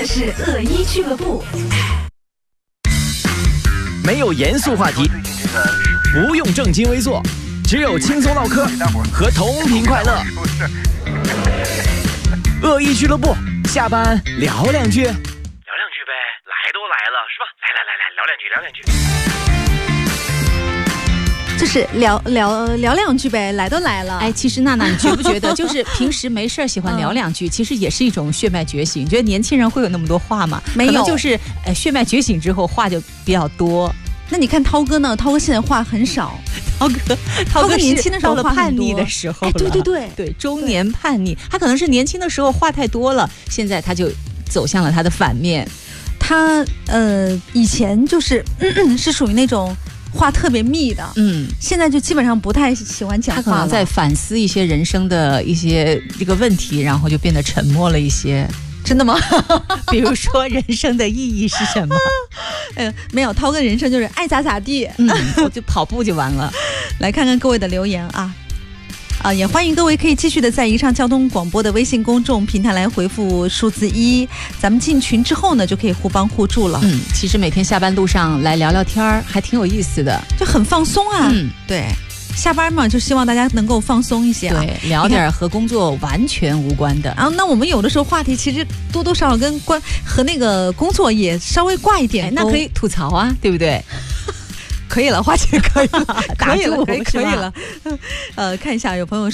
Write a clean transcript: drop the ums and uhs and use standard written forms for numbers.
的是恶一俱乐部。 没有严肃话题，不用正襟危坐，只有轻松唠嗑和同频快乐。恶意俱乐部，下班聊两句。 聊两句呗，来都来了是吧？来，聊两句。 就是聊两句呗，来都来了。 哎，其实娜娜，你觉不觉得，就是平时没事喜欢聊两句，其实也是一种血脉觉醒。你觉得年轻人会有那么多话吗？ 没有， 可能就是血脉觉醒之后话就比较多。 那你看涛哥呢？涛哥现在话很少。 涛哥年轻的时候到了叛逆的时候了， 哎， 对，中年叛逆，他可能是年轻的时候话太多了，现在他就走向了他的反面。 他以前就是是属于那种话特别密的，现在就基本上不太喜欢讲话了。 他可能在反思一些人生的一些这个问题，然后就变得沉默了一些。 真的吗？ 比如说人生的意义是什么？ 没有，涛哥人生就是爱咋咋地， 我就跑步就完了。 来看看各位的留言啊，也欢迎各位可以继续的在宜昌交通广播的微信公众平台来回复数字1，咱们进群之后呢，就可以互帮互助了。 其实每天下班路上来聊聊天还挺有意思的， 就很放松啊。对。下班嘛，就希望大家能够放松一些啊， 对，聊点和工作完全无关的。 然后，那我们有的时候话题其实多多少少和那个工作也稍微挂一点， 那可以吐槽啊，对不对？ 可以了，花姐可以了， 可以了， 可以了。看一下有朋友